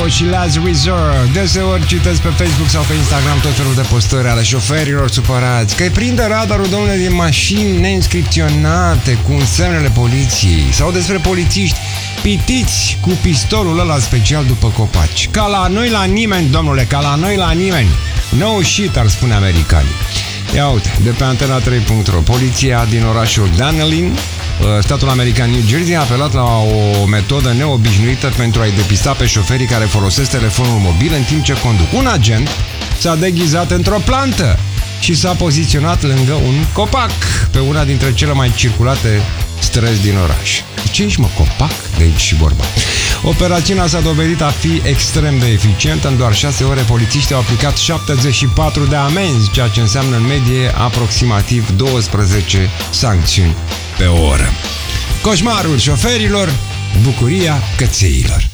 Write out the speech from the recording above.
Trio și Last Resort. Deseori citesc pe Facebook sau pe Instagram tot felul de postări ale șoferilor supărați că îi prinde radarul, domnule, din mașini neînscripționate cu semnele poliției sau despre polițiști pitiți cu pistolul ăla special după copaci. Ca la noi la nimeni, domnule, ca la noi la nimeni. No shit, ar spune americanii. Ia uite, de pe Antena3.ro, poliția din orașul Danelin, statul american New Jersey, a apelat la o metodă neobișnuită pentru a-i depista pe șoferii care folosesc telefonul mobil în timp ce conduc. Un agent s-a deghizat într-o plantă și s-a poziționat lângă un copac pe una dintre cele mai circulate străzi din oraș. Ce ești, mă, copac? De aici și vorba. Operațiunea s-a dovedit a fi extrem de eficientă. În doar 6 ore, polițiștii au aplicat 74 de amenzi, ceea ce înseamnă în medie aproximativ 12 sancțiuni pe oră. Coșmarul șoferilor, bucuria cățeilor.